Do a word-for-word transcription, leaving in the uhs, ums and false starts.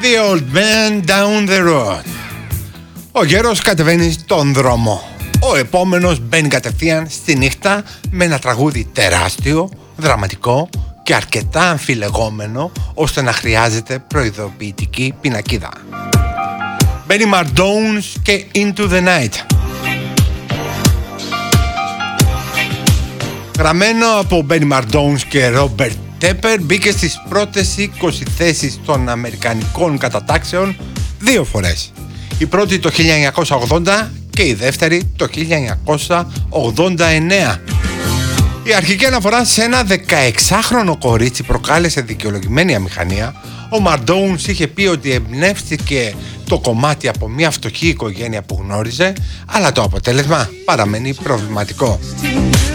The Old Man Down the Road. Ο γέρος κατεβαίνει στον δρόμο. Ο επόμενος μπαίνει κατευθείαν στη νύχτα με ένα τραγούδι τεράστιο, δραματικό και αρκετά αμφιλεγόμενο ώστε να χρειάζεται προειδοποιητική πινακίδα. Benny Mardones και Into the Night. Γραμμένο από Benny Mardones και Robert Tepper, μπήκε στις πρώτες είκοσι θέσεις των αμερικανικών κατατάξεων δύο φορές. Η πρώτη το χίλια εννιακόσια ογδόντα και η δεύτερη το χίλια εννιακόσια ογδόντα εννέα. Η αρχική αναφορά σε ένα δεκαεξάχρονο κορίτσι προκάλεσε δικαιολογημένη αμηχανία. Ο Mardones είχε πει ότι εμπνεύστηκε το κομμάτι από μια φτωχή οικογένεια που γνώριζε, αλλά το αποτέλεσμα παραμένει προβληματικό.